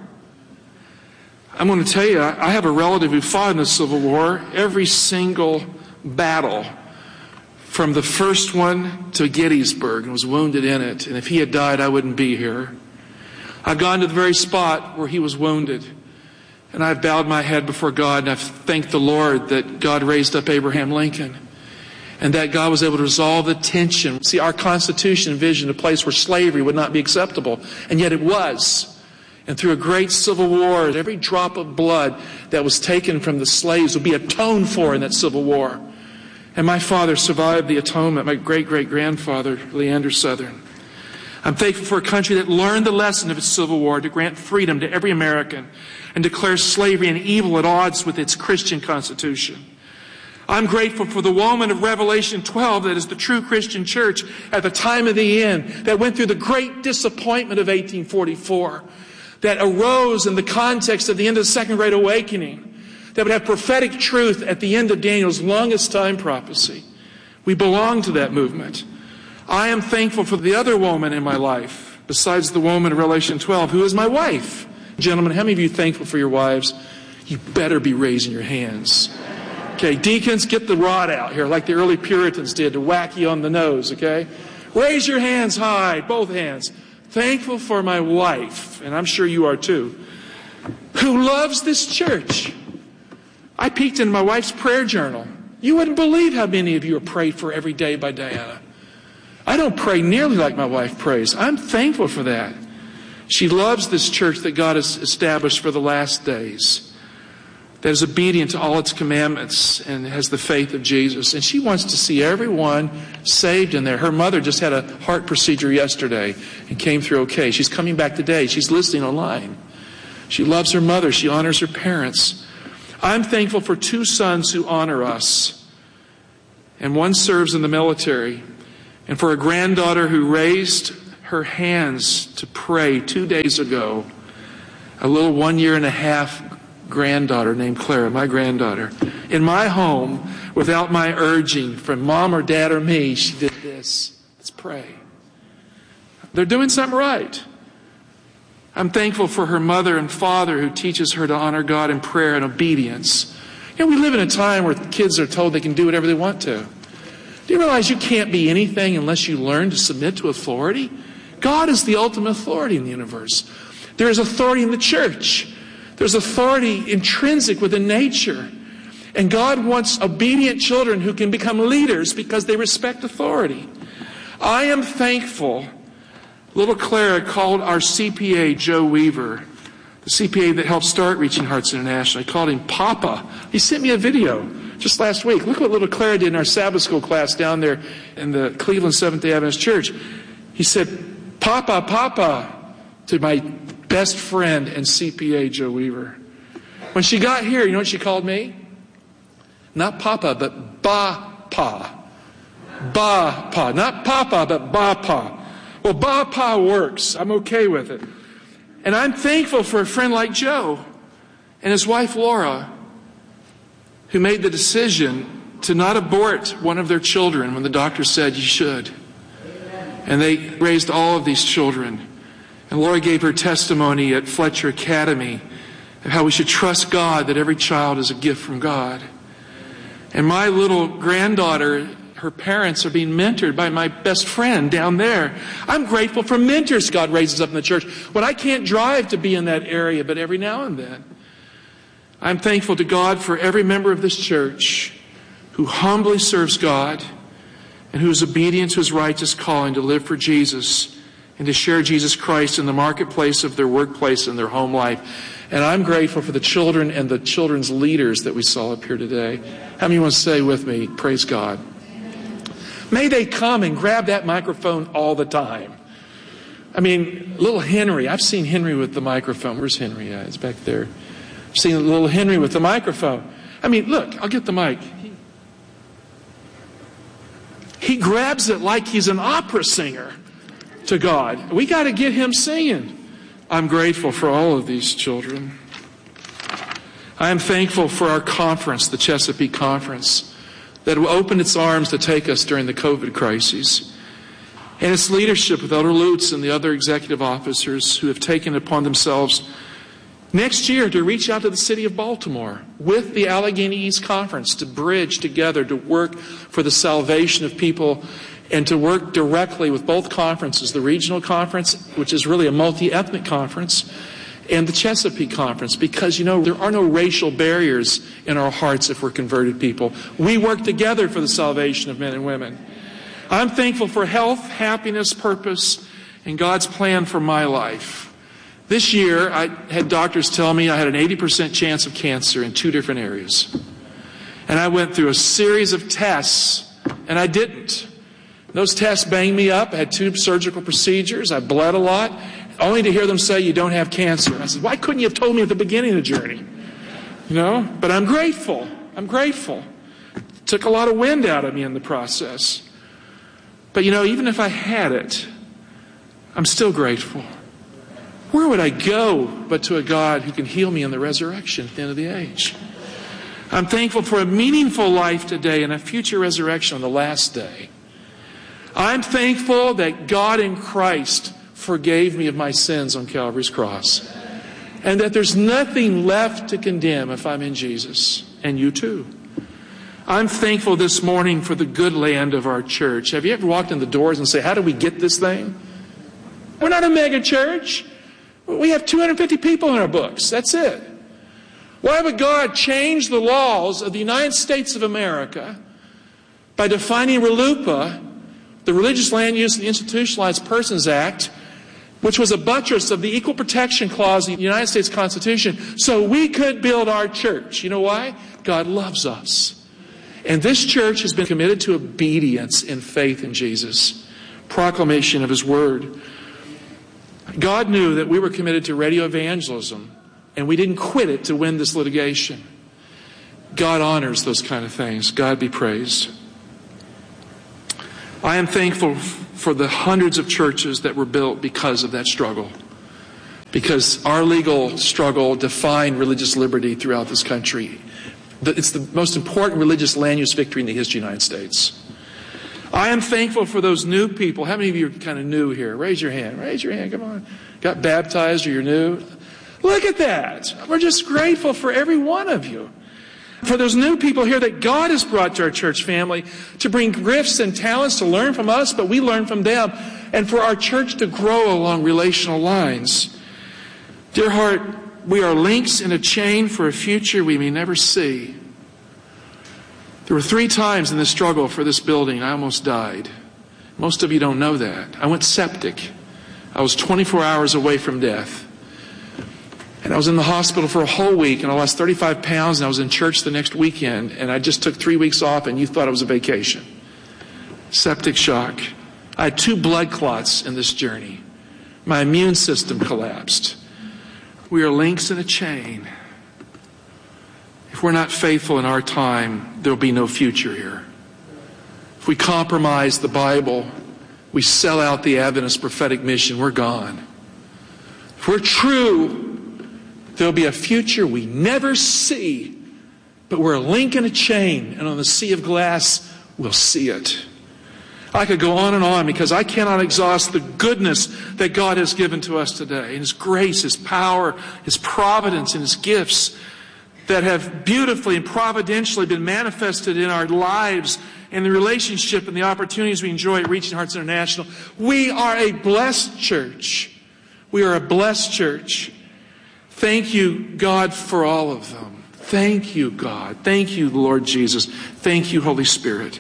I'm going to tell you, I have a relative who fought in the Civil War, every single battle, from the first one to Gettysburg, and was wounded in it. And if he had died, I wouldn't be here. I've gone to the very spot where he was wounded, and I've bowed my head before God, and I've thanked the Lord that God raised up Abraham Lincoln, and that God was able to resolve the tension. See, our Constitution envisioned a place where slavery would not be acceptable, and yet it was. And through a great civil war, every drop of blood that was taken from the slaves would be atoned for in that civil war. And my father survived the atonement, my great-great-grandfather, Leander Southern. I'm thankful for a country that learned the lesson of its Civil War to grant freedom to every American and declare slavery and evil at odds with its Christian Constitution. I'm grateful for the woman of Revelation twelve that is the true Christian church at the time of the end, that went through the great disappointment of eighteen forty-four, that arose in the context of the end of the Second Great Awakening, that would have prophetic truth at the end of Daniel's longest time prophecy. We belong to that movement. I am thankful for the other woman in my life, besides the woman of Revelation twelve, who is my wife. Gentlemen, how many of you are thankful for your wives? You better be raising your hands. Okay, deacons, get the rod out here like the early Puritans did to whack you on the nose, okay? Raise your hands high, both hands. Thankful for my wife, and I'm sure you are too, who loves this church. I peeked into my wife's prayer journal. You wouldn't believe how many of you are prayed for every day by Diana. I don't pray nearly like my wife prays. I'm thankful for that. She loves this church that God has established for the last days, that is obedient to all its commandments and has the faith of Jesus. And she wants to see everyone saved in there. Her mother just had a heart procedure yesterday and came through okay. She's coming back today. She's listening online. She loves her mother. She honors her parents. I'm thankful for two sons who honor us, and one serves in the military, and for a granddaughter who raised her hands to pray two days ago, a little one year and a half granddaughter named Clara, my granddaughter. In my home, without my urging from mom or dad or me, she did this. Let's pray. They're doing something right. I'm thankful for her mother and father who teaches her to honor God in prayer and obedience. You know, we live in a time where kids are told they can do whatever they want to. Do you realize you can't be anything unless you learn to submit to authority? God is the ultimate authority in the universe. There is authority in the church. There's authority intrinsic within nature. And God wants obedient children who can become leaders because they respect authority. I am thankful. Little Clara called our C P A, Joe Weaver, the C P A that helped start Reaching Hearts International. I called him Papa. He sent me a video just last week. Look what little Clara did in our Sabbath school class down there in the Cleveland Seventh-day Adventist Church. He said, Papa, Papa, to my best friend and C P A, Joe Weaver. When she got here, you know what she called me? Not Papa, but Ba-Pa. Ba-Pa. Not Papa, but Ba-Pa. Well, Ba-Pa works. I'm okay with it. And I'm thankful for a friend like Joe and his wife Laura, who made the decision to not abort one of their children when the doctor said you should. And they raised all of these children. And Laura gave her testimony at Fletcher Academy of how we should trust God, that every child is a gift from God. And my little granddaughter, her parents are being mentored by my best friend down there. I'm grateful for mentors God raises up in the church when I can't drive to be in that area, but every now and then. I'm thankful to God for every member of this church who humbly serves God and who is obedient to his righteous calling to live for Jesus and to share Jesus Christ in the marketplace of their workplace and their home life. And I'm grateful for the children and the children's leaders that we saw up here today. How many want to say with me, praise God? May they come and grab that microphone all the time. I mean, little Henry, I've seen Henry with the microphone. Where's Henry? Yeah, it's back there. I've seen little Henry with the microphone. I mean, look, I'll get the mic. He grabs it like he's an opera singer to God. We got to get him singing. I'm grateful for all of these children. I am thankful for our conference, the Chesapeake Conference, that opened its arms to take us during the COVID crisis. And its leadership with Elder Lutz and the other executive officers who have taken it upon themselves next year to reach out to the city of Baltimore with the Allegheny East Conference to bridge together, to work for the salvation of people and to work directly with both conferences, the regional conference, which is really a multi-ethnic conference, and the Chesapeake Conference, because, you know, there are no racial barriers in our hearts if we're converted people. We work together for the salvation of men and women. I'm thankful for health, happiness, purpose, and God's plan for my life. This year, I had doctors tell me I had an eighty percent chance of cancer in two different areas. And I went through a series of tests, and I didn't. Those tests banged me up. I had two surgical procedures. I bled a lot, only to hear them say you don't have cancer. I said, why couldn't you have told me at the beginning of the journey? You know, but I'm grateful. I'm grateful. It took a lot of wind out of me in the process. But, you know, even if I had it, I'm still grateful. Where would I go but to a God who can heal me in the resurrection at the end of the age? I'm thankful for a meaningful life today and a future resurrection on the last day. I'm thankful that God in Christ forgave me of my sins on Calvary's cross, and that there's nothing left to condemn if I'm in Jesus, and you too. I'm thankful this morning for the good land of our church. Have you ever walked in the doors and say, how do we get this thing? We're not a mega church. We have two hundred fifty people in our books. That's it. Why would God change the laws of the United States of America by defining RLUIPA, the Religious Land Use and Institutionalized Persons Act, which was a buttress of the Equal Protection Clause of the United States Constitution, so we could build our church? You know why? God loves us. And this church has been committed to obedience and faith in Jesus, proclamation of His Word. God knew that we were committed to radio evangelism, and we didn't quit it to win this litigation. God honors those kind of things. God be praised. I am thankful for the hundreds of churches that were built because of that struggle. Because our legal struggle defined religious liberty throughout this country. It's the most important religious land use victory in the history of the United States. I am thankful for those new people. How many of you are kind of new here? Raise your hand. Raise your hand. Come on. Got baptized or you're new? Look at that. We're just grateful for every one of you. For those new people here that God has brought to our church family to bring gifts and talents to learn from us, but we learn from them. And for our church to grow along relational lines. Dear heart, we are links in a chain for a future we may never see. There were three times in the struggle for this building I almost died. Most of you don't know that. I went septic. I was twenty-four hours away from death. And I was in the hospital for a whole week, and I lost thirty-five pounds, and I was in church the next weekend, and I just took three weeks off, and you thought it was a vacation. Septic shock. I had two blood clots in this journey. My immune system collapsed. We are links in a chain. If we're not faithful in our time, there'll be no future here. If we compromise the Bible, we sell out the Adventist prophetic mission, we're gone. If we're true, there'll be a future we never see, but we're a link in a chain, and on the sea of glass, we'll see it. I could go on and on because I cannot exhaust the goodness that God has given to us today, and His grace, His power, His providence, and His gifts that have beautifully and providentially been manifested in our lives and the relationship and the opportunities we enjoy at Reaching Hearts International. We are a blessed church. We are a blessed church. Thank you, God, for all of them. Thank you, God. Thank you, Lord Jesus. Thank you, Holy Spirit.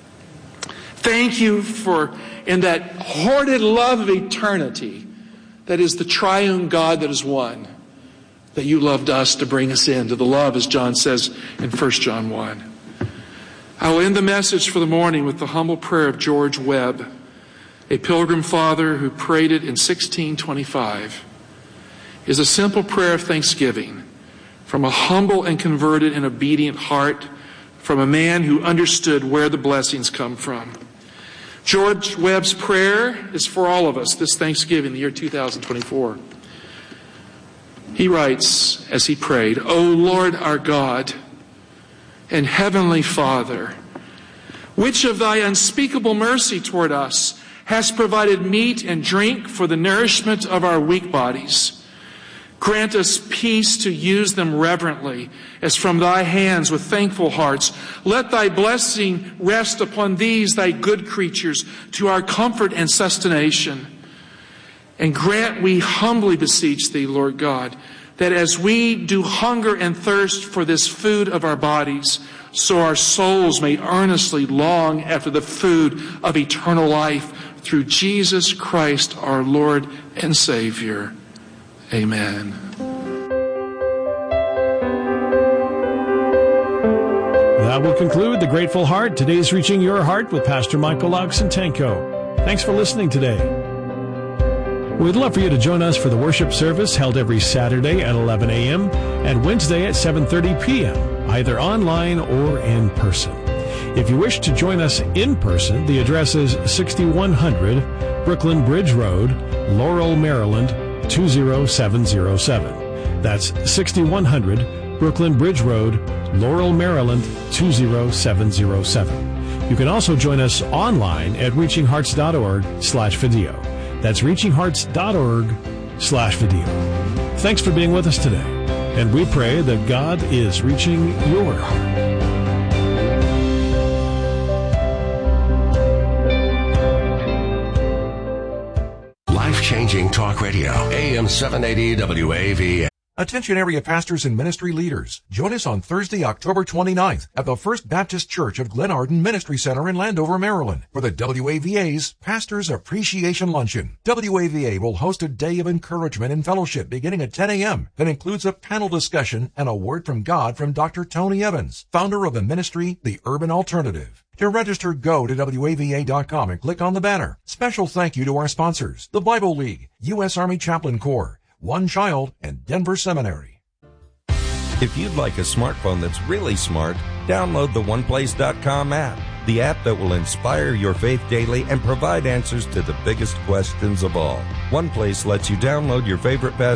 Thank you for, in that hoarded love of eternity, that is the triune God that is one, that you loved us to bring us into the love, as John says in First John one. I will end the message for the morning with the humble prayer of George Webb, a Pilgrim Father who prayed it in sixteen twenty-five. It is a simple prayer of thanksgiving from a humble and converted and obedient heart, from a man who understood where the blessings come from. George Webb's prayer is for all of us this Thanksgiving, the year two thousand twenty-four. He writes, as he prayed, O Lord our God and Heavenly Father, which of thy unspeakable mercy toward us hast provided meat and drink for the nourishment of our weak bodies, grant us peace to use them reverently, as from thy hands with thankful hearts. Let thy blessing rest upon these thy good creatures to our comfort and sustentation. And grant, we humbly beseech thee, Lord God, that as we do hunger and thirst for this food of our bodies, so our souls may earnestly long after the food of eternal life through Jesus Christ our Lord and Savior. Amen. That will conclude The Grateful Heart. Today's Reaching Your Heart with Pastor Michael Oxentenko. Thanks for listening today. We'd love for you to join us for the worship service held every Saturday at eleven a.m. and Wednesday at seven thirty p.m., either online or in person. If you wish to join us in person, the address is sixty-one hundred Brooklyn Bridge Road, Laurel, Maryland, two zero seven zero seven. That's sixty-one hundred Brooklyn Bridge Road, Laurel, Maryland, two zero seven zero seven. You can also join us online at reachinghearts.org slash video. That's reachinghearts.org slash video. Thanks for being with us today, and we pray that God is reaching your heart. Life-changing talk radio, A M seven eighty W A V A. Attention area pastors and ministry leaders. Join us on Thursday, October twenty-ninth at the First Baptist Church of Glen Arden Ministry Center in Landover, Maryland for the W A V A's Pastors Appreciation Luncheon. W A V A will host a day of encouragement and fellowship beginning at ten a.m. that includes a panel discussion and a word from God from Doctor Tony Evans, founder of the ministry, The Urban Alternative. To register, go to W A V A dot com and click on the banner. Special thank you to our sponsors, the Bible League, U S Army Chaplain Corps, One Child, and Denver Seminary. If you'd like a smartphone that's really smart, download the one place dot com app, the app that will inspire your faith daily and provide answers to the biggest questions of all. OnePlace lets you download your favorite passages